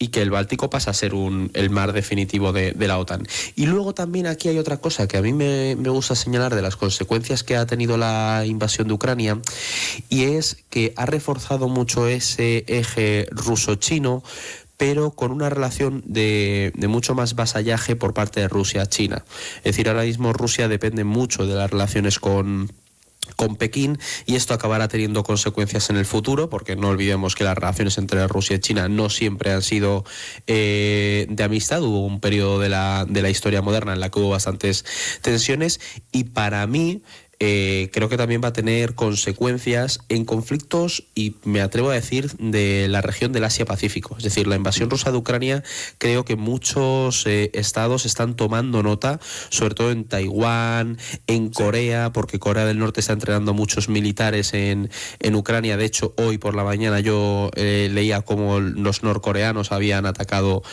y que el Báltico pasa a ser el mar definitivo de la OTAN. Y luego también aquí hay otra cosa que a mí me gusta señalar de las consecuencias que ha tenido la invasión de Ucrania, y es que ha reforzado mucho ese eje ruso-chino, pero con una relación de mucho más vasallaje por parte de Rusia a China. Es decir, ahora mismo Rusia depende mucho de las relaciones con Pekín, y esto acabará teniendo consecuencias en el futuro, porque no olvidemos que las relaciones entre Rusia y China no siempre han sido de amistad. Hubo un periodo de la historia moderna en la que hubo bastantes tensiones, y para mí creo que también va a tener consecuencias en conflictos, y me atrevo a decir, de la región del Asia-Pacífico. Es decir, la invasión rusa de Ucrania, creo que muchos estados están tomando nota, sobre todo en Taiwán, en Corea, porque Corea del Norte está entrenando muchos militares en Ucrania. De hecho, hoy por la mañana yo leía cómo los norcoreanos habían atacado,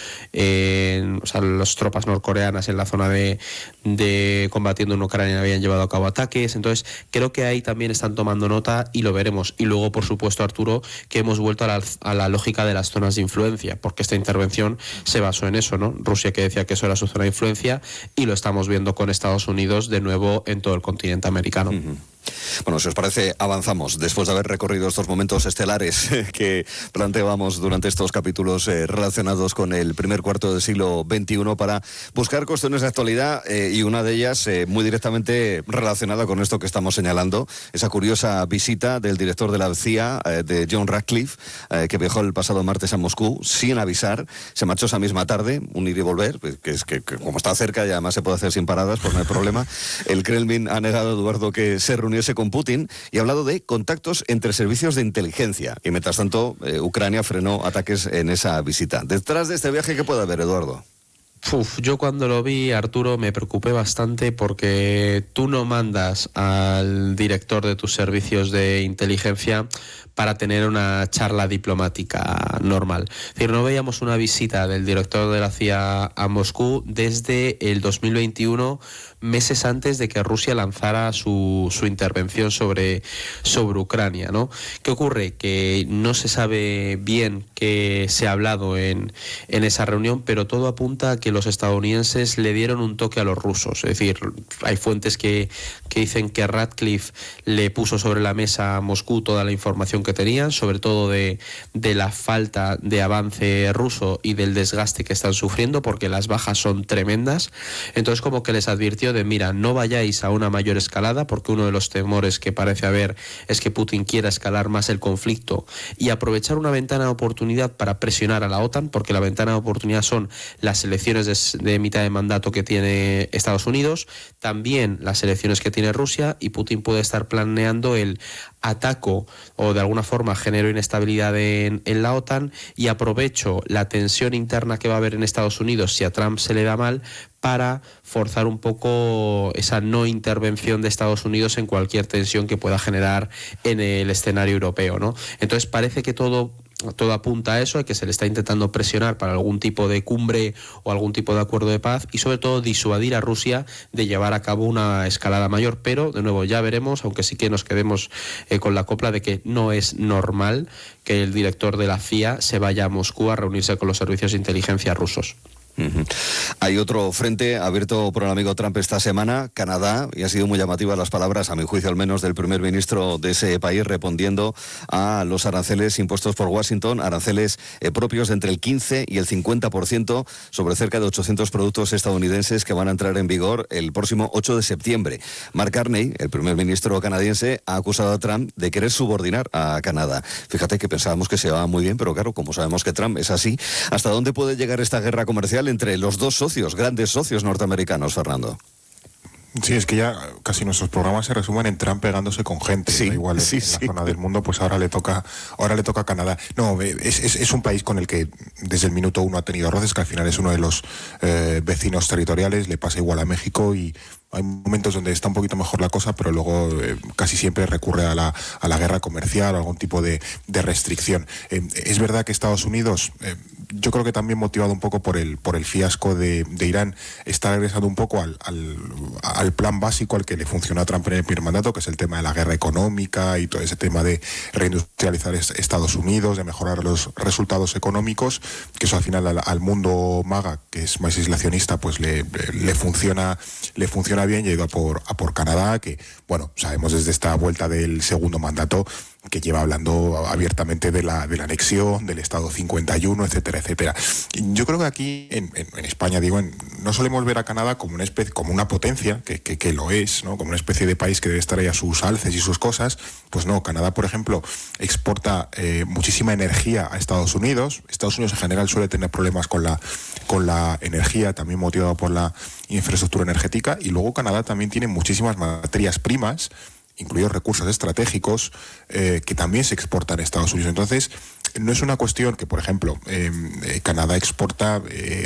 las tropas norcoreanas en la zona de combatiendo en Ucrania habían llevado a cabo ataques. Entonces, creo que ahí también están tomando nota y lo veremos. Y luego, por supuesto, Arturo, que hemos vuelto a la lógica de las zonas de influencia, porque esta intervención se basó en eso, ¿no? Rusia, que decía que eso era su zona de influencia, y lo estamos viendo con Estados Unidos de nuevo en todo el continente americano. Bueno, si os parece, avanzamos después de haber recorrido estos momentos estelares que planteábamos durante estos capítulos relacionados con el primer cuarto del siglo XXI, para buscar cuestiones de actualidad, y una de ellas muy directamente relacionada con esto que estamos señalando, esa curiosa visita del director de la CIA, de John Ratcliffe, que viajó el pasado martes a Moscú sin avisar. Se marchó esa misma tarde, un ir y volver, que es que como está cerca y además se puede hacer sin paradas, pues no hay problema. El Kremlin ha negado, Eduardo, que se reuniese con Putin, y ha hablado de contactos entre servicios de inteligencia, y mientras tanto Ucrania frenó ataques en esa visita. Detrás de este viaje, ¿qué puede haber, Eduardo? Yo cuando lo vi, Arturo, me preocupé bastante, porque tú no mandas al director de tus servicios de inteligencia para tener una charla diplomática normal. Es decir, no veíamos una visita del director de la CIA a Moscú desde el 2021, meses antes de que Rusia lanzara su intervención sobre Ucrania, ¿no? ¿Qué ocurre? Que no se sabe bien qué se ha hablado en esa reunión, pero todo apunta a que los estadounidenses le dieron un toque a los rusos. Es decir, hay fuentes que dicen que Ratcliffe le puso sobre la mesa a Moscú toda la información que tenían, sobre todo de la falta de avance ruso y del desgaste que están sufriendo, porque las bajas son tremendas. Entonces, como que les advirtió de: mira, no vayáis a una mayor escalada, porque uno de los temores que parece haber es que Putin quiera escalar más el conflicto y aprovechar una ventana de oportunidad para presionar a la OTAN, porque la ventana de oportunidad son las elecciones de mitad de mandato que tiene Estados Unidos, también las elecciones que tiene Rusia, y Putin puede estar planeando el ataco, o de alguna forma genero inestabilidad en la OTAN, y aprovecho la tensión interna que va a haber en Estados Unidos si a Trump se le da mal, para forzar un poco esa no intervención de Estados Unidos en cualquier tensión que pueda generar en el escenario europeo, ¿no? Entonces parece que todo apunta a eso, a que se le está intentando presionar para algún tipo de cumbre o algún tipo de acuerdo de paz, y sobre todo disuadir a Rusia de llevar a cabo una escalada mayor. Pero de nuevo ya veremos, aunque sí que nos quedemos con la copla de que no es normal que el director de la CIA se vaya a Moscú a reunirse con los servicios de inteligencia rusos. Hay otro frente abierto por el amigo Trump esta semana, Canadá, y ha sido muy llamativas las palabras, a mi juicio al menos, del primer ministro de ese país, respondiendo a los aranceles impuestos por Washington, aranceles propios de entre el 15 y el 50% sobre cerca de 800 productos estadounidenses que van a entrar en vigor el próximo 8 de septiembre. Mark Carney, el primer ministro canadiense, ha acusado a Trump de querer subordinar a Canadá. Fíjate que pensábamos que se llevaba muy bien, pero claro, como sabemos que Trump es así, ¿hasta dónde puede llegar esta guerra comercial entre los dos socios, grandes socios norteamericanos, Fernando? Sí, es que ya casi nuestros programas se resumen en Trump pegándose con gente. Sí, da igual en la zona del mundo, pues ahora le toca a Canadá. No, es un país con el que desde el minuto uno ha tenido roces, que al final es uno de los vecinos territoriales. Le pasa igual a México, y Hay momentos donde está un poquito mejor la cosa, pero luego casi siempre recurre a la guerra comercial o algún tipo de restricción. Es verdad que Estados Unidos, yo creo que también motivado un poco por el fiasco de Irán, está regresando un poco al plan básico al que le funcionó a Trump en el primer mandato, que es el tema de la guerra económica y todo ese tema de reindustrializar Estados Unidos, de mejorar los resultados económicos, que eso al final al mundo MAGA, que es más aislacionista, pues le funciona bien, y ha ido a por Canadá, que bueno, sabemos desde esta vuelta del segundo mandato que lleva hablando abiertamente de la anexión, del Estado 51, etcétera, etcétera. Yo creo que aquí en España, no solemos ver a Canadá como una especie, como una potencia, que lo es, ¿no? Como una especie de país que debe estar ahí a sus alces y sus cosas. Pues no, Canadá, por ejemplo, exporta muchísima energía a Estados Unidos. Estados Unidos en general suele tener problemas con la energía, también motivado por la infraestructura energética, y luego Canadá también tiene muchísimas materias primas, incluidos recursos estratégicos, que también se exportan a Estados Unidos. Entonces, no es una cuestión que, por ejemplo, Canadá exporta,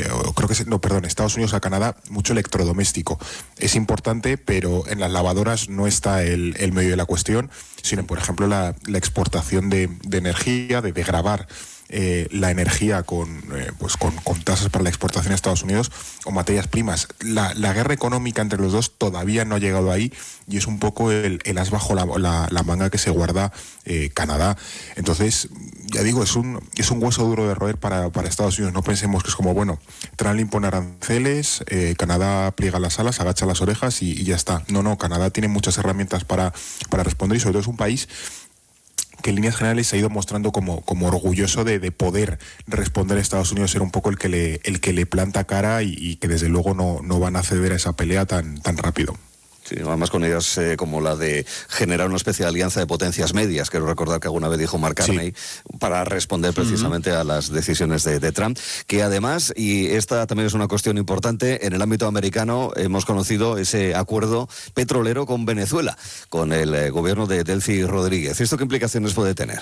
Estados Unidos a Canadá mucho electrodoméstico. Es importante, pero en las lavadoras no está el medio de la cuestión, sino, por ejemplo, la exportación de energía, de gravar la energía con tasas para la exportación a Estados Unidos, o materias primas. La guerra económica entre los dos todavía no ha llegado ahí, y es un poco el as bajo la manga que se guarda Canadá. Entonces, ya digo, es un hueso duro de roer para Estados Unidos. No pensemos que es como, bueno, Trump le impone aranceles, Canadá pliega las alas, agacha las orejas y ya está. No, Canadá tiene muchas herramientas para responder, y sobre todo es un país que en líneas generales se ha ido mostrando como orgulloso de poder responder a Estados Unidos, ser un poco el que le planta cara, y que desde luego no van a ceder a esa pelea tan rápido. Sí, además con ideas como la de generar una especie de alianza de potencias medias, quiero recordar que alguna vez dijo Mark Carney, sí, para responder precisamente a las decisiones de Trump, que además, y esta también es una cuestión importante, en el ámbito americano hemos conocido ese acuerdo petrolero con Venezuela, con el gobierno de Delcy Rodríguez. ¿Esto qué implicaciones puede tener?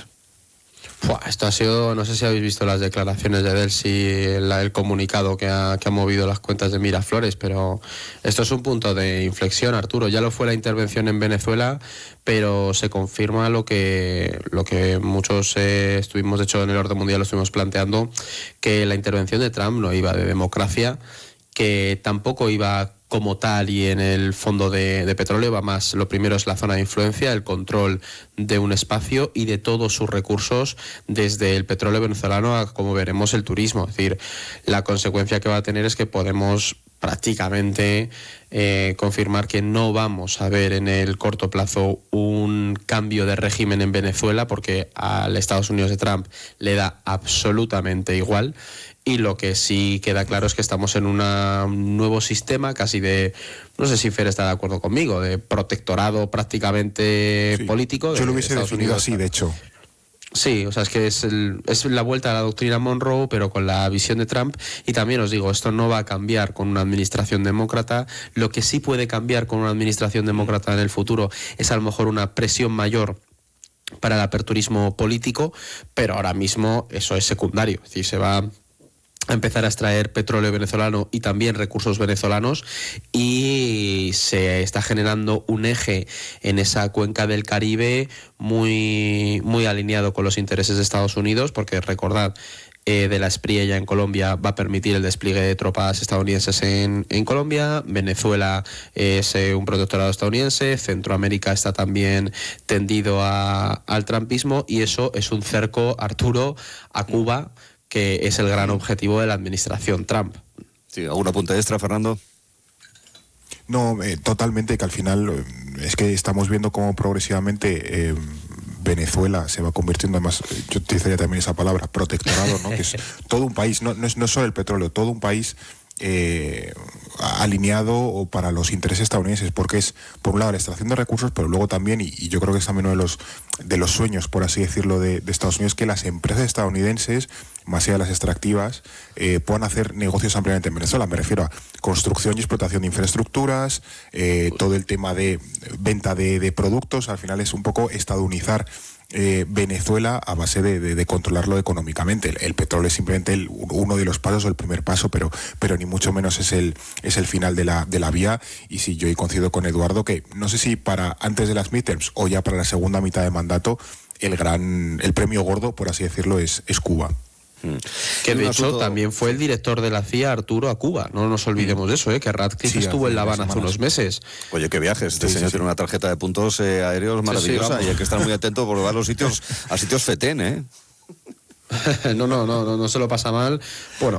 Esto ha sido, no sé si habéis visto las declaraciones de Delcy, el comunicado que ha movido las cuentas de Miraflores, pero esto es un punto de inflexión, Arturo. Ya lo fue la intervención en Venezuela, pero se confirma lo que muchos estuvimos, de hecho en el orden mundial lo estuvimos planteando, que la intervención de Trump no iba de democracia, que tampoco iba como tal y en el fondo de petróleo, va más, lo primero es la zona de influencia, el control de un espacio y de todos sus recursos, desde el petróleo venezolano a, como veremos, el turismo. Es decir, la consecuencia que va a tener es que podemos prácticamente confirmar que no vamos a ver en el corto plazo un cambio de régimen en Venezuela, porque al Estados Unidos de Trump le da absolutamente igual. Y lo que sí queda claro es que estamos en un nuevo sistema casi de, no sé si Fer está de acuerdo conmigo, de protectorado prácticamente político. Yo lo hubiese definido así, de hecho. Sí, o sea, es que es la vuelta a la doctrina Monroe, pero con la visión de Trump. Y también os digo, esto no va a cambiar con una administración demócrata. Lo que sí puede cambiar con una administración demócrata en el futuro es a lo mejor una presión mayor para el aperturismo político, pero ahora mismo eso es secundario. Es decir, se va a empezar a extraer petróleo venezolano y también recursos venezolanos, y se está generando un eje en esa cuenca del Caribe muy, muy alineado con los intereses de Estados Unidos, porque recordad, de la Espriella en Colombia va a permitir el despliegue de tropas estadounidenses en Colombia. Venezuela es un protectorado estadounidense. Centroamérica está también tendido al trumpismo, y eso es un cerco, Arturo, a Cuba, que es el gran objetivo de la administración Trump. Sí, ¿algún apunte extra, Fernando? No, totalmente, que al final es que estamos viendo cómo progresivamente Venezuela se va convirtiendo, además, yo utilizaría también esa palabra, protectorado, ¿no? Que es todo un país, no es solo el petróleo, todo un país alineado o para los intereses estadounidenses, porque es, por un lado, la extracción de recursos, pero luego también, y yo creo que es también uno de los sueños, por así decirlo, de Estados Unidos, que las empresas estadounidenses más allá de las extractivas, puedan hacer negocios ampliamente en Venezuela. Me refiero a construcción y explotación de infraestructuras, todo el tema de venta de productos. Al final es un poco estadounizar Venezuela a base de controlarlo económicamente. El petróleo es simplemente uno de los pasos o el primer paso, pero ni mucho menos es el final de la vía. Y sí, yo coincido con Eduardo que no sé si para antes de las midterms o ya para la segunda mitad de mandato el premio gordo, por así decirlo, es Cuba. Que de hecho también fue el director de la CIA, Arturo, a Cuba. No nos olvidemos de eso, que Ratcliffe estuvo en La Habana hace unos meses. Oye, qué viajes. Este señor tiene una tarjeta de puntos aéreos maravillosa y hay que estar muy atento porque va a los sitios, a sitios fetén, ¿eh? No se lo pasa mal. Bueno,